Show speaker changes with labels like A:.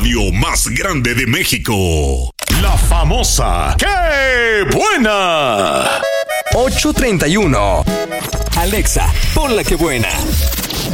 A: radio más grande de México.
B: La famosa ¡Qué buena!
C: 8:31. Alexa, ponla que buena.